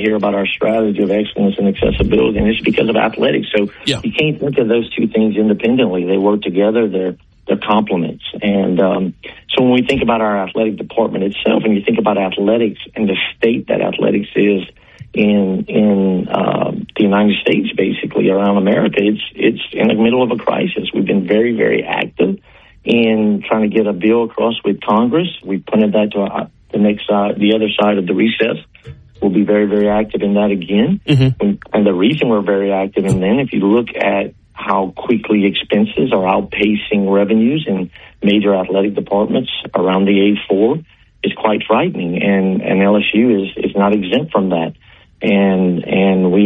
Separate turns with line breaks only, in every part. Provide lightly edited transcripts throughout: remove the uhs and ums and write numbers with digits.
hear about our strategy of excellence and accessibility, and it's because of athletics. So you can't think of those two things independently. They work together. They're complements. And so when we think about our athletic department itself, and you think about athletics and the state that athletics is in the United States, basically around America, it's in the middle of a crisis. We've been very, very active in trying to get a bill across with Congress. We punted that to the other side of the recess. We'll be very, very active in that again. And the reason we're very active in then, if you look at how quickly expenses are outpacing revenues in major athletic departments around the A4, is quite frightening. And LSU is not exempt from that. And we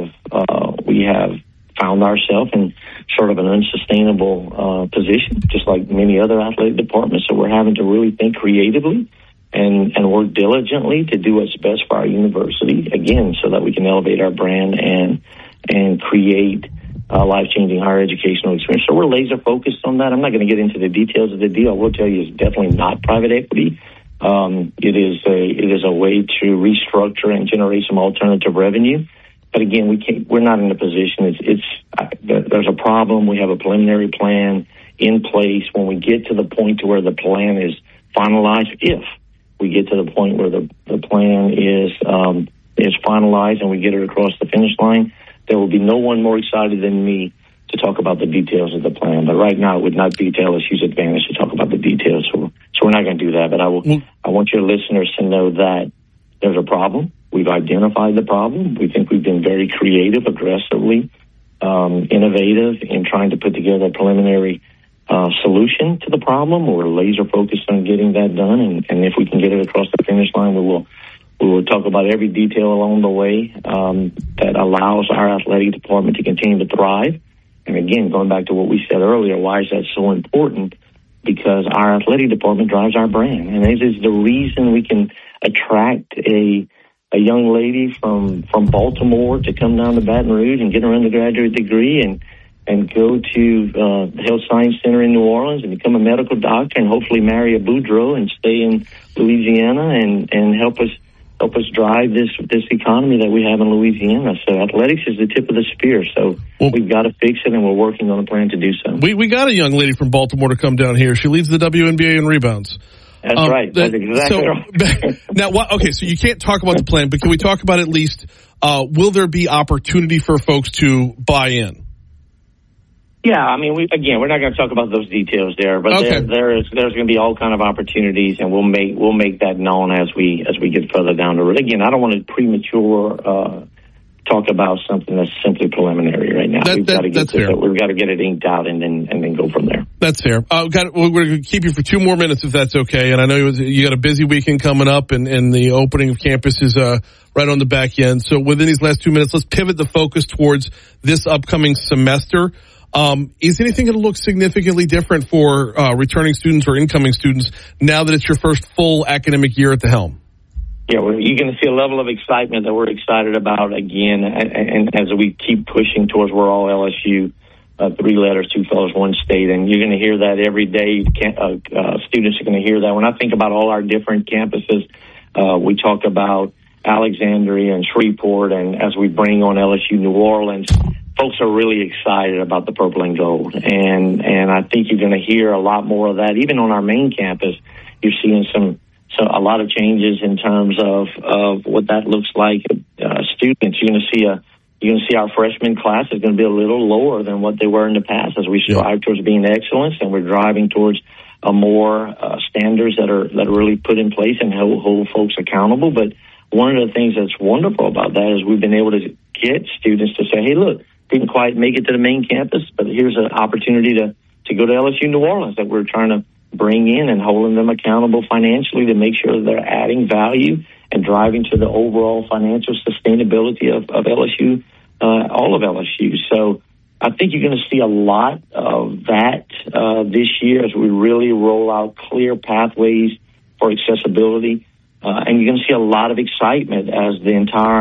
have found ourselves in sort of an unsustainable position, just like many other athletic departments. So we're having to really think creatively and work diligently to do what's best for our university, again, so that we can elevate our brand and create a life-changing higher educational experience. So we're laser focused on that. I'm not going to get into the details of the deal. I will tell you it's definitely not private equity. It is a way to restructure and generate some alternative revenue. But again, we're not in a position. There's a problem. We have a preliminary plan in place. When we get to the point to where the plan is finalized, if we get to the point where the plan is finalized and we get it across the finish line, there will be no one more excited than me to talk about the details of the plan. But right now, it would not be to LSU's advantage to talk about the details. So we're not going to do that. But I want your listeners to know that there's a problem. We've identified the problem. We think we've been very creative, aggressively innovative in trying to put together a preliminary solution to the problem. We're laser focused on getting that done. And if we can get it across the finish line, we will talk about every detail along the way that allows our athletic department to continue to thrive. And again, going back to what we said earlier, why is that so important? Because our athletic department drives our brand. And this is the reason we can attract a young lady from Baltimore to come down to Baton Rouge and get her undergraduate degree and go to the Health Science Center in New Orleans and become a medical doctor and hopefully marry a Boudreaux and stay in Louisiana and help us drive this economy that we have in Louisiana. So athletics is the tip of the spear. So we've got to fix it, and we're working on a plan to do so.
We got a young lady from Baltimore to come down here. She leads the WNBA in rebounds.
That's right. That's exactly right.
Now, okay, so you can't talk about the plan, but can we talk about at least will there be opportunity for folks to buy in?
Yeah, I mean, we're not going to talk about those details there, but okay. there's going to be all kind of opportunities, and we'll make that known as we get further down the road. Again, I don't want to premature talk about something that's simply preliminary right now. We've got to get it inked out and then go from there.
That's fair. We're going to keep you for 2 more minutes if that's okay. And I know you got a busy weekend coming up, and the opening of campus is right on the back end. So within these last 2 minutes, let's pivot the focus towards this upcoming semester. Is anything going to look significantly different for returning students or incoming students now that it's your first full academic year at the helm?
Yeah, you're going to see a level of excitement that we're excited about again, and as we keep pushing towards we're all LSU, 3 letters, 2 fellows, 1 state, and you're going to hear that every day. Students are going to hear that. When I think about all our different campuses, we talk about Alexandria and Shreveport, and as we bring on LSU New Orleans, folks are really excited about the purple and gold, and I think you're going to hear a lot more of that. Even on our main campus, you're seeing a lot of changes in terms of what that looks like. Students, you're going to see our freshman class is going to be a little lower than what they were in the past as we strive towards being excellence, and we're driving towards a more standards that are really put in place and hold folks accountable. But one of the things that's wonderful about that is we've been able to get students to say, hey, look, didn't quite make it to the main campus, but here's an opportunity to go to LSU New Orleans that we're trying to bring in and holding them accountable financially to make sure that they're adding value and driving to the overall financial sustainability of LSU, all of LSU. So I think you're going to see a lot of that this year as we really roll out clear pathways for accessibility. And you're going to see a lot of excitement as the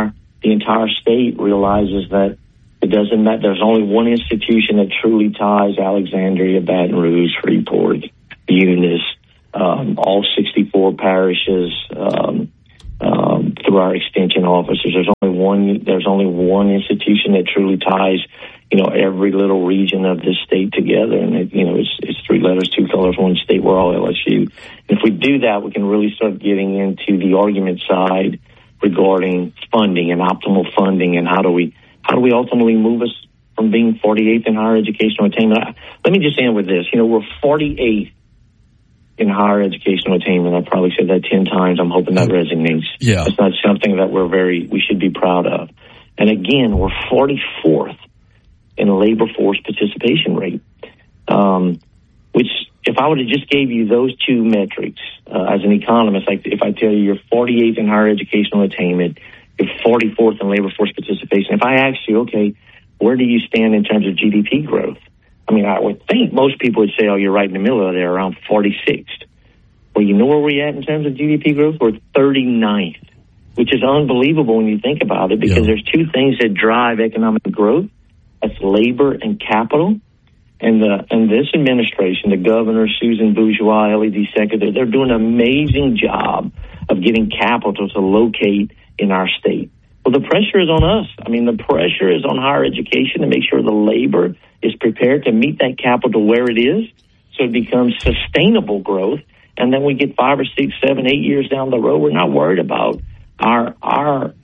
entire state realizes that it doesn't matter. There's only one institution that truly ties Alexandria, Baton Rouge, Freeport, Eunice, all 64 parishes, through our extension officers. There's only one institution that truly ties, every little region of this state together. And it's 3 letters, 2 colors, 1 state. We're all LSU. And if we do that, we can really start getting into the argument side regarding funding and optimal funding, and how do we ultimately move us from being 48th in higher educational attainment. Let me just end with this. We're 48th in higher educational attainment. I've probably said that 10 times. I'm hoping that resonates.
Yeah.
It's not something that we should be proud of. And again, we're 44th in labor force participation rate, which if I would have just gave you those 2 metrics as an economist, like if I tell you you're 48th in higher educational attainment, you're 44th in labor force participation. If I asked you, okay, where do you stand in terms of GDP growth? I mean, I would think most people would say, oh, you're right in the middle of there, around 46th. Well, you know where we're at in terms of GDP growth? We're 39th, which is unbelievable when you think about it, because there's 2 things that drive economic growth. That's labor and capital. And this administration, the governor, Susan Bourgeois, LED secretary, they're doing an amazing job of getting capital to locate in our state. Well, the pressure is on us. I mean, the pressure is on higher education to make sure the labor is prepared to meet that capital where it is, so it becomes sustainable growth. And then we get 5 or 6, 7, 8 years down the road, we're not worried about our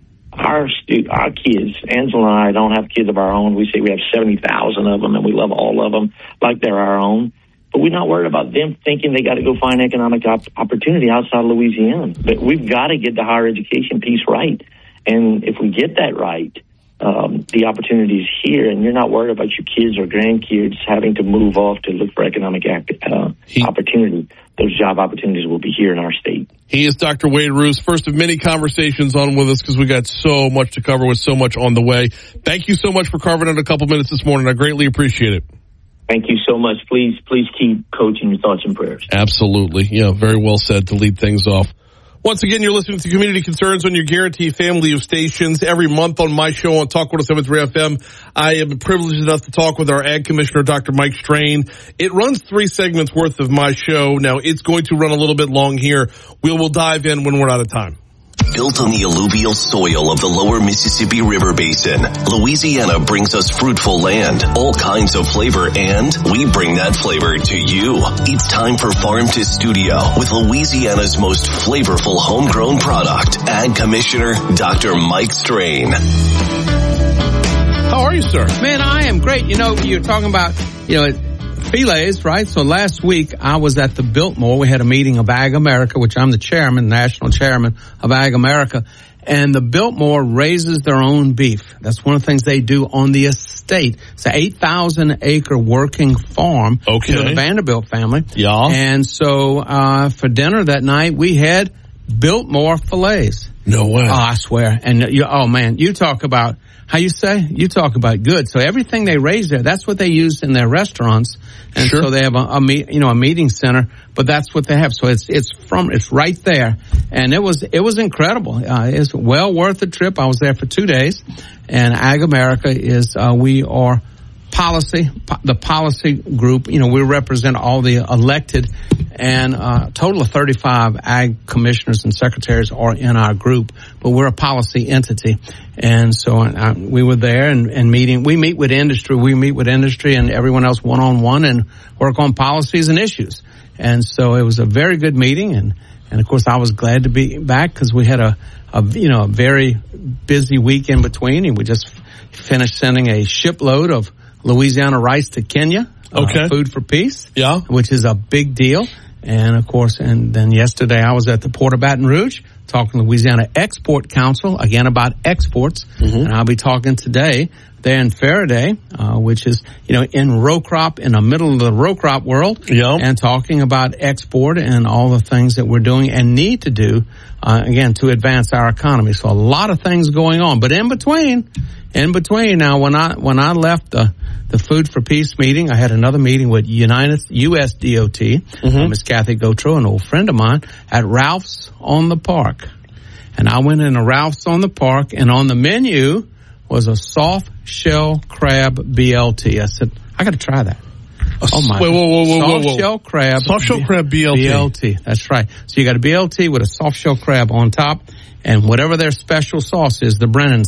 kids. Angela and I don't have kids of our own. We say we have 70,000 of them, and we love all of them like they're our own. But we're not worried about them thinking they got to go find economic opportunity outside of Louisiana. But we've got to get the higher education piece right. And if we get that right, the opportunity is here, and you're not worried about your kids or grandkids having to move off to look for economic opportunity. Those job opportunities will be here in our state.
He is Dr. Wade Roos, first of many conversations on with us, because we got so much to cover with so much on the way. Thank you so much for carving out a couple minutes this morning. I greatly appreciate it.
Thank you so much. Please keep coaching your thoughts and prayers.
Absolutely. Yeah, very well said to lead things off. Once again, you're listening to Community Concerns on your Guarantee family of stations. Every month on my show on Talk 107.3 FM, I am privileged enough to talk with our Ag Commissioner, Dr. Mike Strain. It runs 3 segments worth of my show. Now, it's going to run a little bit long here. We'll dive in when we're out of time.
Built on the alluvial soil of the lower Mississippi River Basin, Louisiana brings us fruitful land, all kinds of flavor, and we bring that flavor to you. It's time for Farm to Studio with Louisiana's most flavorful homegrown product, Ag Commissioner Dr. Mike Strain.
How are you, sir?
Man, I am great. You're talking about, filets, right? So last week I was at the Biltmore. We had a meeting of Ag America, which I'm the national chairman of Ag America. And the Biltmore raises their own beef. That's one of the things they do on the estate. It's an 8,000-acre working farm.
Okay.
To the Vanderbilt family.
Yeah.
And so for dinner that night, we had Biltmore fillets.
No way.
Oh, I swear. And you talk about, how you say? You talk about good. So everything they raise there, that's what they use in their restaurants. And
sure.
So they have a meeting center, but that's what they have. So it's right there. And it was incredible. It's well worth the trip. I was there for 2 days, and Ag America is, we are the policy group. We represent all the elected, and a total of 35 ag commissioners and secretaries are in our group, but we're a policy entity. And so we were there and meeting. We meet with industry. And everyone else one-on-one and work on policies and issues. And so it was a very good meeting. And of course, I was glad to be back, because we had a very busy week in between. And we just finished sending a shipload of Louisiana rice to Kenya.
Okay.
Food for Peace. Yeah. Which is a big deal. And of course, and then yesterday I was at the Port of Baton Rouge talking to Louisiana Export Council, again about exports. Mm-hmm. And I'll be talking today there in Faraday, which is, in row crop, in the middle of the row crop world.
Yeah. And
talking about export and all the things that we're doing and need to do, again, to advance our economy. So a lot of things going on. But in between now, when I left the Food for Peace meeting, I had another meeting with USDOT, mm-hmm. Miss Kathy Gautreaux, an old friend of mine, at Ralph's on the Park. And I went into Ralph's on the Park, and on the menu was a soft shell crab BLT. I said, I got to try that.
Soft
shell crab.
Soft shell crab BLT.
BLT, that's right. So you got a BLT with a soft shell crab on top. and whatever their special sauce is, the Brennan